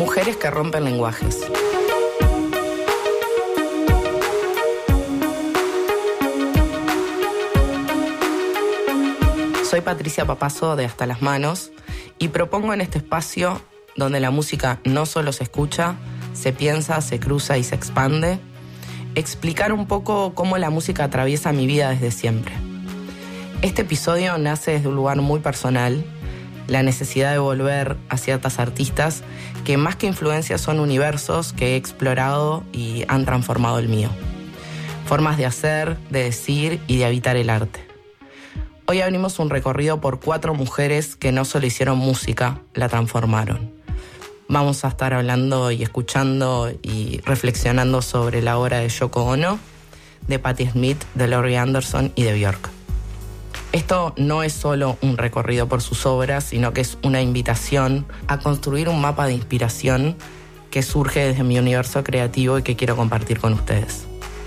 Mujeres que rompen lenguajes. Soy Patricia Papazo de Hasta las Manos y propongo en este espacio, donde la música no solo se escucha, se piensa, se cruza y se expande, explicar un poco cómo la música atraviesa mi vida desde siempre. Este episodio nace desde un lugar muy personal, la necesidad de volver a ciertas artistas que más que influencias son universos que he explorado y han transformado el mío. Formas de hacer, de decir y de habitar el arte. Hoy abrimos un recorrido por 4 mujeres que no solo hicieron música, la transformaron. Vamos a estar hablando y escuchando y reflexionando sobre la obra de Yoko Ono, de Patti Smith, de Laurie Anderson y de Björk. Esto no es solo un recorrido por sus obras, sino que es una invitación a construir un mapa de inspiración que surge desde mi universo creativo y que quiero compartir con ustedes.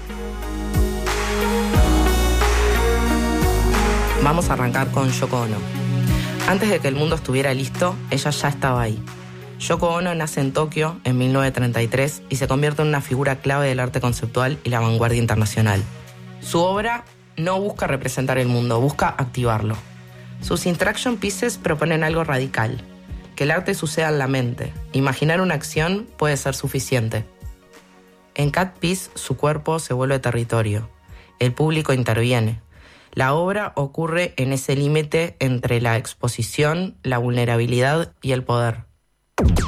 Vamos a arrancar con Yoko Ono. Antes de que el mundo estuviera listo, ella ya estaba ahí. Yoko Ono nace en Tokio en 1933 y se convierte en una figura clave del arte conceptual y la vanguardia internacional. Su obra no busca representar el mundo, busca activarlo. Sus Interaction Pieces proponen algo radical, que el arte suceda en la mente. Imaginar una acción puede ser suficiente. En Cat Piece, su cuerpo se vuelve territorio. El público interviene. La obra ocurre en ese límite entre la exposición, la vulnerabilidad y el poder.